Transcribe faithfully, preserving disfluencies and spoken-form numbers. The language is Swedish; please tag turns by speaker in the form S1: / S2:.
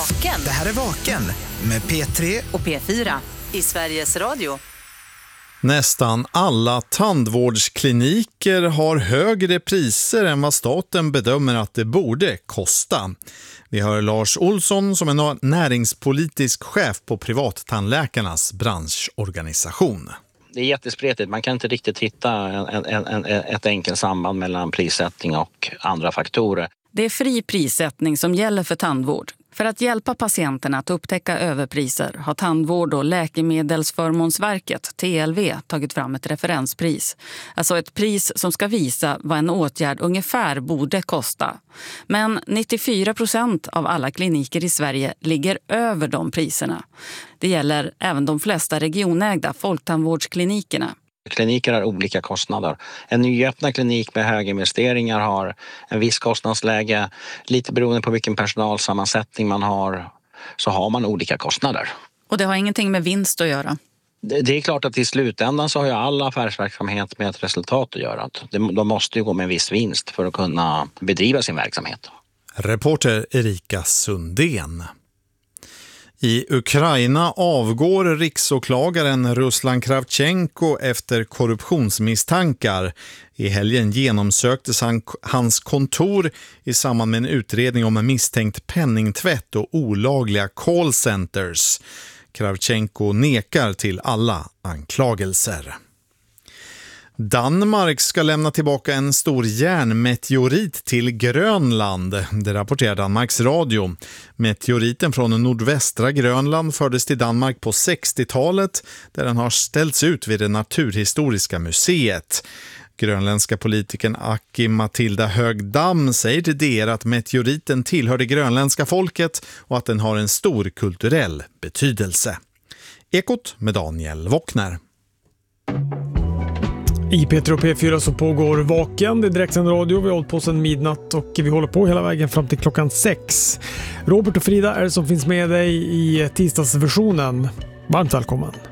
S1: Vaken.
S2: Det här är Vaken med P tre
S1: och P fyra i Sveriges Radio.
S3: Nästan alla tandvårdskliniker har högre priser än vad staten bedömer att det borde kosta. Vi hör Lars Olsson som är näringspolitisk chef på Privattandläkarnas branschorganisation.
S4: Det är jättespretigt. Man kan inte riktigt hitta en, en, en, ett enkelt samband mellan prissättning och andra faktorer.
S5: Det är fri prissättning som gäller för tandvård. För att hjälpa patienterna att upptäcka överpriser har Tandvård- och läkemedelsförmånsverket, T L V, tagit fram ett referenspris. Alltså ett pris som ska visa vad en åtgärd ungefär borde kosta. Men nittiofyra procent av alla kliniker i Sverige ligger över de priserna. Det gäller även de flesta regionägda folktandvårdsklinikerna.
S4: Kliniker har olika kostnader. En nyöppnad klinik med höga investeringar har en viss kostnadsläge. Lite beroende på vilken personalsammansättning man har så har man olika kostnader.
S5: Och det har ingenting med vinst att göra?
S4: Det, det är klart att i slutändan så har ju all affärsverksamhet med ett resultat att göra. De måste ju gå med en viss vinst för att kunna bedriva sin verksamhet.
S3: Reporter Erika Sundén. I Ukraina avgår riksåklagaren Ruslan Kravchenko efter korruptionsmisstankar. I helgen genomsöktes han, hans kontor i samband med en utredning om en misstänkt penningtvätt och olagliga callcenters. Kravchenko nekar till alla anklagelser. Danmark ska lämna tillbaka en stor järnmeteorit till Grönland, det rapporterar Danmarks Radio. Meteoriten från nordvästra Grönland fördes till Danmark på sextiotalet där den har ställts ut vid det Naturhistoriska museet. Grönländska politikern Aki Matilda Högdamm säger till D R att meteoriten tillhör det grönländska folket och att den har en stor kulturell betydelse. Ekot med Daniel Wockner.
S6: I P tre och P fyra så pågår Vaken, det är direktsänd radio, vi har hållit på sedan midnatt och vi håller på hela vägen fram till klockan sex. Robert och Frida är det som finns med dig i tisdagsversionen. Varmt välkommen!